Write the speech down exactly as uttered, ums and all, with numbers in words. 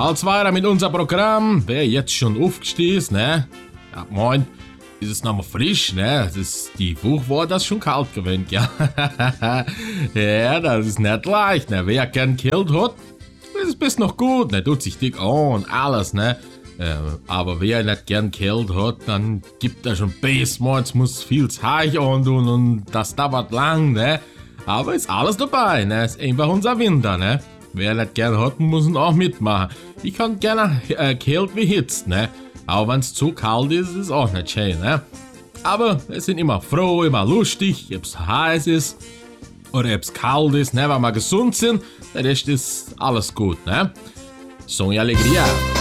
Als weiter mit unserem Programm. Wer jetzt schon aufgestanden ist, ne? Ja, moin. Ist es noch mal frisch, ne? Das ist, die Woche war das schon kalt gewesen, ja. Ja, das ist nicht leicht, ne? Wer gern kalt hat, das ist noch gut, ne? Tut sich dick an und alles, ne? Äh, aber wer nicht gern kalt hat, dann gibt er schon Basemals, muss viel Zeug antun und das dauert lang, ne? Aber ist alles dabei, ne? Ist einfach unser Winter, ne? Wer nicht gern hat, muss ihn auch mitmachen. Ich kann gerne äh, kalt wie Hitze, ne? Auch wenn es zu kalt ist, ist auch nicht schön, ne? Aber wir sind immer froh, immer lustig, ob es heiß ist oder ob es kalt ist, ne? Wenn wir gesund sind, der Rest ist alles gut, ne? Sonja Alegria.